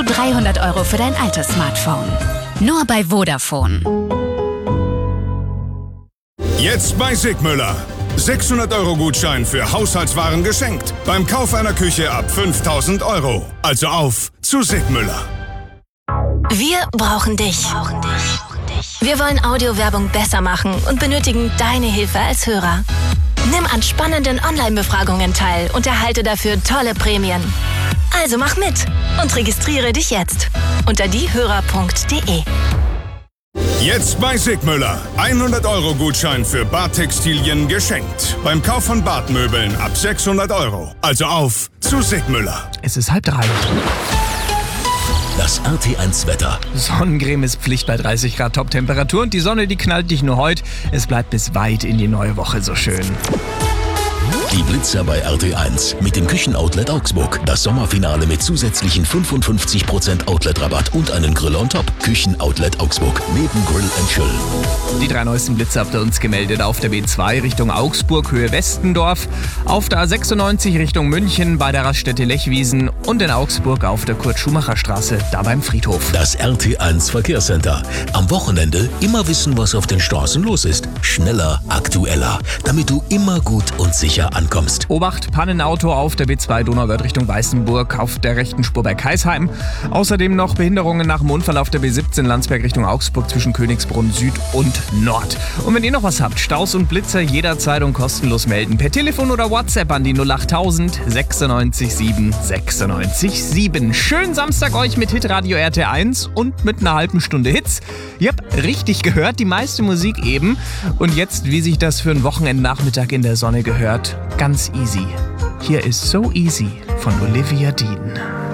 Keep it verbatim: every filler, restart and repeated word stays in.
dreihundert Euro für dein altes Smartphone. Nur bei Vodafone. Jetzt bei Sigmüller. sechshundert Euro Gutschein für Haushaltswaren geschenkt. Beim Kauf einer Küche ab fünftausend Euro. Also auf zu Sigmüller. Wir brauchen dich. Wir wollen Audiowerbung besser machen und benötigen deine Hilfe als Hörer. Nimm an spannenden Online-Befragungen teil und erhalte dafür tolle Prämien. Also mach mit und registriere dich jetzt unter diehörer punkt de. Jetzt bei Sigmüller. hundert Euro Gutschein für Badtextilien geschenkt. Beim Kauf von Badmöbeln ab sechshundert Euro. Also auf zu Sigmüller. Es ist halb drei. Das R T eins Wetter. Sonnencreme ist Pflicht bei dreißig Grad Top-Temperatur und die Sonne, die knallt nicht nur heute, es bleibt bis weit in die neue Woche so schön. Die Blitzer bei R T eins mit dem Küchenoutlet Augsburg. Das Sommerfinale mit zusätzlichen fünfundfünfzig Prozent Outlet-Rabatt und einen Grill on top. Küchenoutlet Augsburg neben Grill and Chill. Die drei neuesten Blitze habt ihr uns gemeldet auf der B zwei Richtung Augsburg, Höhe Westendorf, auf der A sechsundneunzig Richtung München bei der Raststätte Lechwiesen und in Augsburg auf der Kurt-Schumacher-Straße, da beim Friedhof. Das R T eins Verkehrscenter. Am Wochenende immer wissen, was auf den Straßen los ist. Schneller, aktueller, damit du immer gut und sicher ankommst. Obacht, Pannenauto auf der B zwei Donauwörth Richtung Weißenburg auf der rechten Spur bei Kaisheim. Außerdem noch Behinderungen nach dem Unfall auf der B siebzehn Landsberg Richtung Augsburg zwischen Königsbrunn Süd und Nord. Und wenn ihr noch was habt, Staus und Blitzer jederzeit und kostenlos melden. Per Telefon oder WhatsApp an die null acht tausend sechsundneunzig sieben sechsundneunzig sieben. Schönen Samstag euch mit Hitradio R T eins und mit einer halben Stunde Hits. Ihr habt richtig gehört, die meiste Musik eben. Und jetzt, wie sich das für einen Wochenendnachmittag in der Sonne gehört, ganz easy. Hier ist So Easy von Olivia Dean.